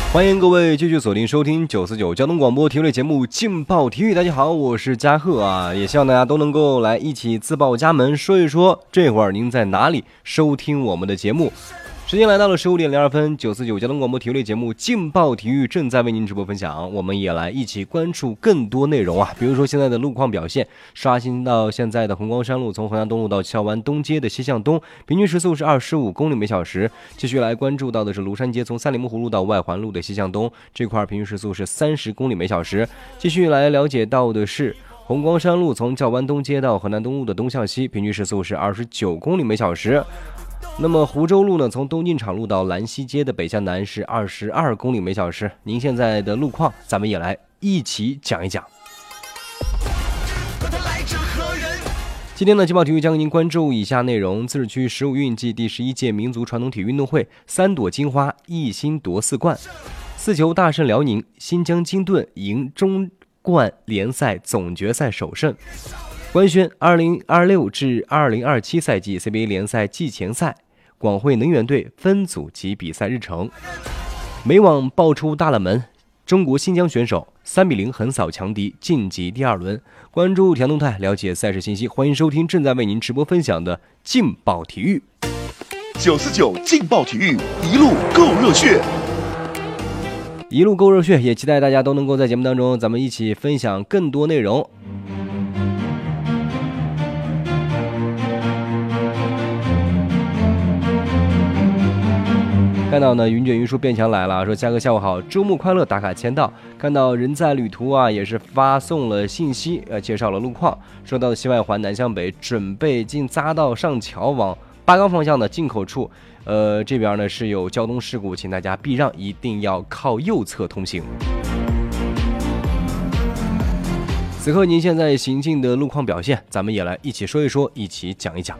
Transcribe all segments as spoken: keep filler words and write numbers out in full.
欢迎各位继续锁定收听九四九交通广播体育类节目劲爆体育。大家好，我是嘉贺啊，也希望大家都能够来一起自报家门，说一说这会儿您在哪里收听我们的节目。时间来到了十五点零二分，九四九交通广播体育类节目劲爆体育正在为您直播分享，我们也来一起关注更多内容啊，比如说现在的路况表现，刷新到现在的红光山路从河南东路到孝湾东街的西向东，平均时速是二十五公里每小时。继续来关注到的是庐山街从三里木湖路到外环路的西向东，这块平均时速是三十公里每小时。继续来了解到的是红光山路从教湾东街到河南东路的东向西，平均时速是二十九公里每小时。那么湖州路呢，从东进场路到兰溪街的北向南是二十二公里每小时。您现在的路况，咱们也来一起讲一讲。今天呢，劲爆体育将为您关注以下内容：自治区十五运暨第十一届民族传统体育运动会三朵金花一心夺四冠，四球大胜辽宁，新疆金盾赢中冠联赛总决赛首胜。官宣二零二六至二零二七赛季 C B A 联赛季前赛广汇能源队分组及比赛日程。美网爆出大冷门，中国新疆选手三比零横扫强敌，晋级第二轮。关注田动态，了解赛事信息。欢迎收听正在为您直播分享的劲爆体育。 九四九劲爆体育，一路够热血。 一路够热血，也期待大家都能够在节目当中，咱们一起分享更多内容。看到呢，云卷云舒变强来了，说嘉哥下午好，周末快乐，打卡签到。看到人在旅途啊，也是发送了信息，呃，介绍了路况。说到西外环南向北，准备进匝道上桥往八岗方向的进口处，呃，这边呢是有交通事故，请大家避让，一定要靠右侧通行。此刻您现在行进的路况表现，咱们也来一起说一说，一起讲一讲。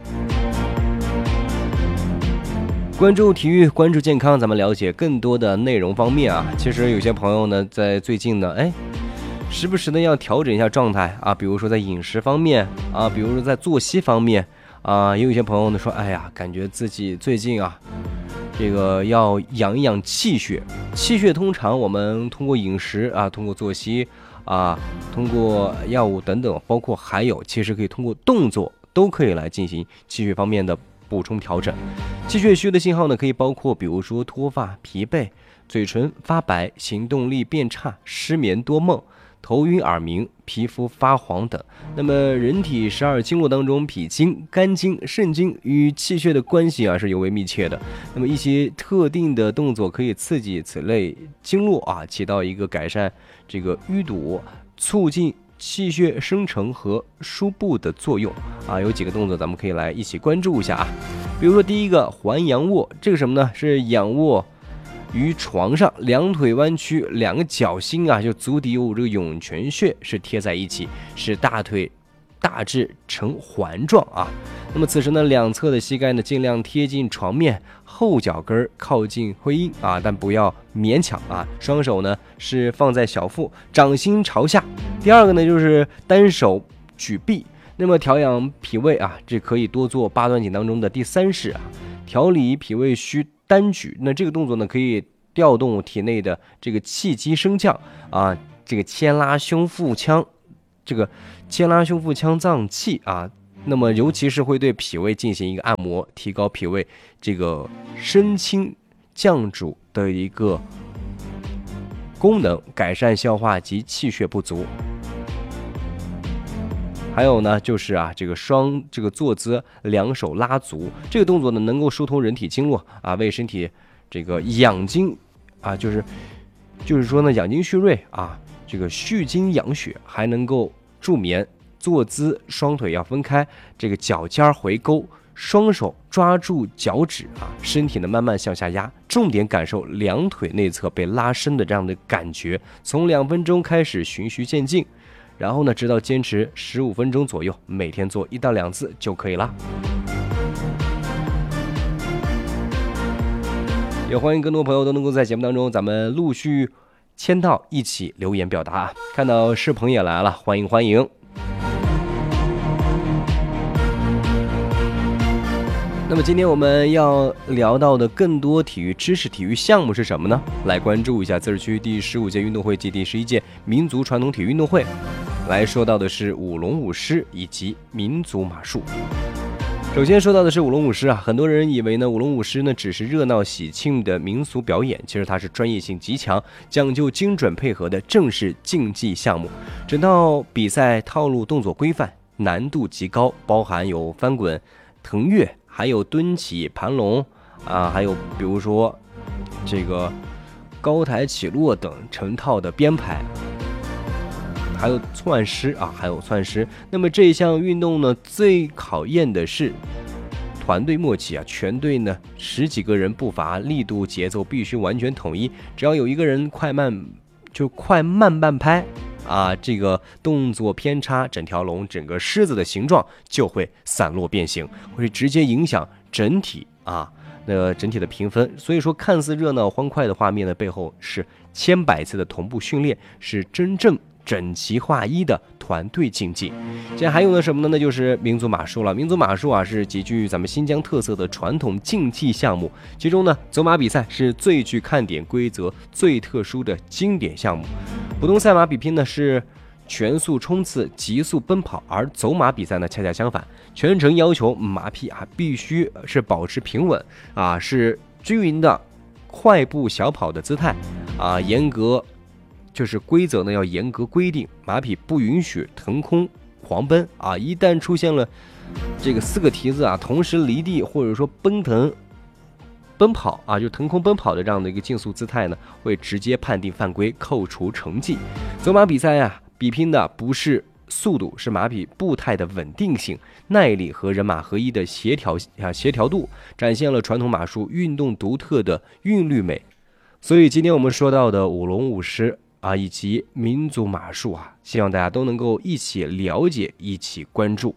关注体育，关注健康，咱们了解更多的内容方面啊。其实有些朋友呢，在最近呢，哎，时不时的要调整一下状态啊，比如说在饮食方面啊，比如说在作息方面啊，也有一些朋友呢说，哎呀，感觉自己最近啊，这个要养一养气血。气血通常我们通过饮食啊，通过作息啊，通过药物等等，包括还有，其实可以通过动作都可以来进行气血方面的补充调整。气血虚的信号呢，可以包括比如说脱发、疲惫、嘴唇发白、行动力变差、失眠多梦、头晕耳鸣、皮肤发黄等。那么人体十二经络当中，脾经、肝经、肾经与气血的关系啊是尤为密切的。那么一些特定的动作可以刺激此类经络啊，起到一个改善这个淤堵、促进气血生成和输布的作用啊，有几个动作咱们可以来一起关注一下啊。比如说第一个环阳卧，这个什么呢？是仰卧于床上，两腿弯曲，两个脚心啊，就足底有这个涌泉穴是贴在一起，使大腿大致呈环状啊。那么此时呢，两侧的膝盖呢尽量贴近床面，后脚跟靠近会阴啊，但不要勉强啊。双手呢是放在小腹，掌心朝下。第二个呢就是单手举臂。那么调养脾胃啊，这可以多做八段锦当中的第三式啊，调理脾胃虚单举。那这个动作呢，可以调动体内的这个气机升降啊，这个牵拉胸腹腔，这个牵拉胸腹腔脏器啊。那么尤其是会对脾胃进行一个按摩，提高脾胃这个升清降阻的一个功能，改善消化及气血不足。还有呢，就是啊，这个双这个坐姿，两手拉足，这个动作呢，能够疏通人体经络啊，为身体这个养精啊，就是就是说呢，养精蓄锐啊，这个蓄精养血，还能够助眠。坐姿，双腿要分开，这个脚尖回勾，双手抓住脚趾啊，身体呢慢慢向下压，重点感受两腿内侧被拉伸的这样的感觉，从两分钟开始循序渐进。然后呢，直到坚持十五分钟左右，每天做一到两次就可以了。也欢迎更多朋友都能够在节目当中，咱们陆续签到，一起留言表达。看到世鹏也来了，欢迎欢迎。 那么今天我们要聊到的更多体育知识、体育项目是什么呢？来关注一下自治区第十五届运动会暨第十一届民族传统体育运动会。来说到的是舞龙舞狮以及民族马术。首先说到的是舞龙舞狮啊，很多人以为呢舞龙舞狮呢只是热闹喜庆的民俗表演，其实它是专业性极强、讲究精准配合的正式竞技项目。整套比赛套路动作规范，难度极高，包含有翻滚、腾跃，还有蹲起、盘龙啊，还有比如说这个高台起落等成套的编排，还有窜狮啊，还有窜狮。那么这项运动呢，最考验的是团队默契啊，全队呢十几个人步伐、力度、节奏必须完全统一，只要有一个人快慢就快慢半拍啊，这个动作偏差，整条龙、整个狮子的形状就会散落变形，会直接影响整体啊那整体的评分。所以说，看似热闹欢快的画面的背后是千百次的同步训练，是真正整齐划一的团队竞技。这还有呢什么呢？那就是民族马术了。民族马术啊是极具咱们新疆特色的传统竞技项目，其中呢走马比赛是最具看点、规则最特殊的经典项目。普通赛马比拼呢是全速冲刺、急速奔跑，而走马比赛呢恰恰相反，全程要求马匹啊必须是保持平稳啊，是均匀的快步小跑的姿态啊，严格就是规则呢要严格规定，马匹不允许腾空狂奔啊，一旦出现了这个四个蹄子啊同时离地或者说奔腾奔跑啊，就腾空奔跑的这样的一个竞速姿态呢，会直接判定犯规，扣除成绩。走马比赛啊，比拼的不是速度，是马匹步态的稳定性、耐力和人马合一的协调啊协调度，展现了传统马术运动独特的韵律美。所以今天我们说到的舞龙舞狮啊，以及民族马术啊，希望大家都能够一起了解，一起关注。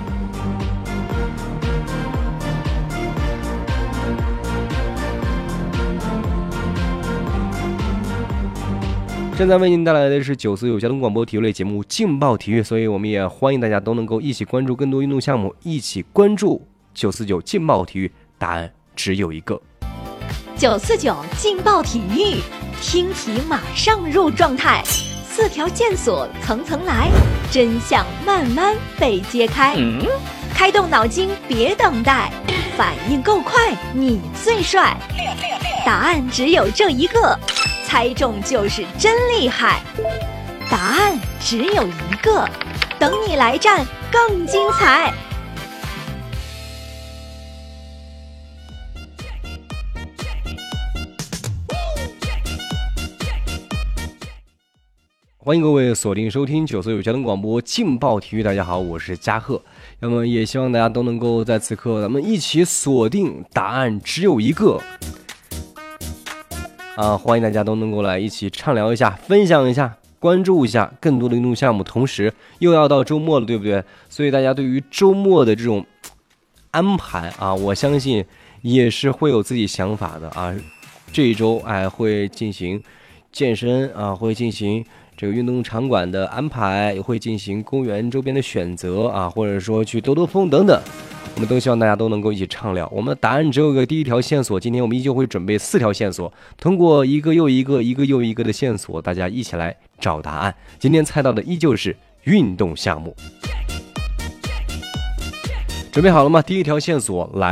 正在为您带来的是九四有交通广播体育类节目《劲爆体育》，所以我们也欢迎大家都能够一起关注更多运动项目，一起关注九四九劲爆体育。答案只有一个。 九四九劲爆体育，听题马上入状态，四条线索层层来，真相慢慢被揭开。嗯、开动脑筋，别等待，反应够快，你最帅。答案只有这一个，猜中就是真厉害。答案只有一个，等你来战更精彩。 欢迎各位锁定收听九四有交通广播劲爆体育，大家好，我是嘉贺。那么也希望大家都能够在此刻咱们一起锁定答案只有一个啊！欢迎大家都能够来一起畅聊一下，分享一下，关注一下更多的运动项目。同时又要到周末了，对不对？所以大家对于周末的这种安排啊，我相信也是会有自己想法的啊。这一周哎会进行健身啊，会进行这个运动场馆的安排，也会进行公园周边的选择啊，或者说去兜兜风等等，我们都希望大家都能够一起畅聊。我们的答案只有个第一条线索，今天我们依旧会准备四条线索，通过一个又一个、一个又一个的线索，大家一起来找答案。今天猜到的依旧是运动项目，准备好了吗？第一条线索来。